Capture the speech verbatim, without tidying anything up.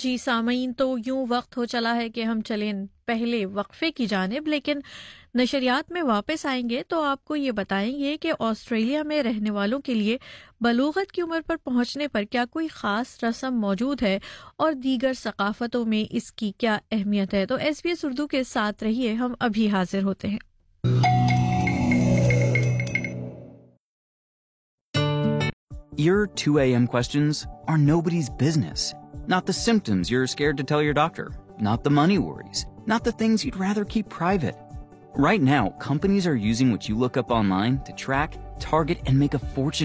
जी सामीन, तो यूं वक्त हो चला है कि हम चलें पहले वक्फे की जानिब, लेकिन नशरियात में वापस आएंगे तो आपको ये बताएंगे कि ऑस्ट्रेलिया में रहने वालों के लिए बलूगत की उम्र पर पहुंचने पर क्या कोई ख़ास रस्म मौजूद है और दीगर सकाफ़तों में इसकी क्या अहमियत है। तो एस बी एस उर्दू के साथ रहिए, हम अभी हाजिर होते हैं। Your two a.m. questions are nobody's business. Not the symptoms you're scared to tell your doctor. Not the money worries. Not the things you'd rather keep private. Right now, companies are using what you look up online to track, target, and make a fortune